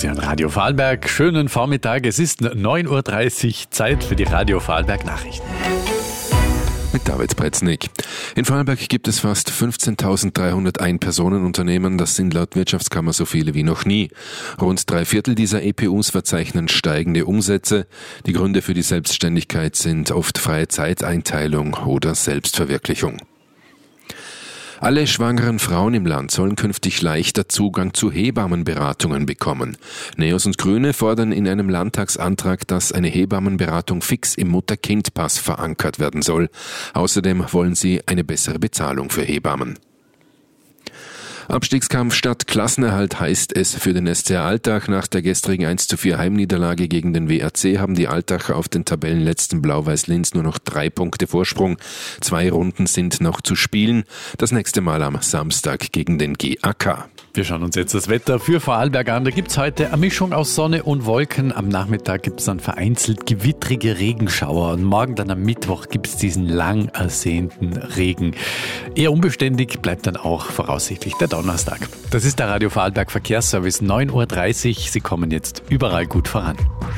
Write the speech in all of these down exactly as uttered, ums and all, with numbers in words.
Sie hören Radio Vorarlberg. Schönen Vormittag. Es ist neun Uhr dreißig, Zeit für die Radio Vorarlberg Nachrichten. Mit David Pretznick. In Vorarlberg gibt es fast fünfzehntausenddreihundert Ein-Personen-Unternehmen. Das sind laut Wirtschaftskammer so viele wie noch nie. Rund drei Viertel dieser E P Us verzeichnen steigende Umsätze. Die Gründe für die Selbstständigkeit sind oft freie Zeiteinteilung oder Selbstverwirklichung. Alle schwangeren Frauen im Land sollen künftig leichter Zugang zu Hebammenberatungen bekommen. Neos und Grüne fordern in einem Landtagsantrag, dass eine Hebammenberatung fix im Mutter-Kind-Pass verankert werden soll. Außerdem wollen sie eine bessere Bezahlung für Hebammen. Abstiegskampf statt Klassenerhalt heißt es für den S C R Altach. Nach der gestrigen eins zu vier Heimniederlage gegen den W A C haben die Altacher auf den Tabellenletzten Blau-Weiß-Linz nur noch drei Punkte Vorsprung. Zwei Runden sind noch zu spielen. Das nächste Mal am Samstag gegen den G A K. Wir schauen uns jetzt das Wetter für Vorarlberg an. Da gibt es heute eine Mischung aus Sonne und Wolken. Am Nachmittag gibt es dann vereinzelt gewittrige Regenschauer. Und morgen dann am Mittwoch gibt es diesen lang ersehnten Regen. Eher unbeständig bleibt dann auch voraussichtlich der Donnerstag. Das ist der Radio Vorarlberg Verkehrsservice, neun Uhr dreißig. Sie kommen jetzt überall gut voran.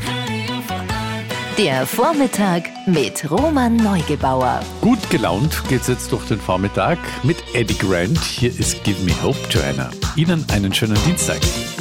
Der Vormittag mit Roman Neugebauer. Gut gelaunt geht's jetzt durch den Vormittag mit Eddie Grant. Hier ist Give Me Hope, Joanna. Ihnen einen schönen Dienstag.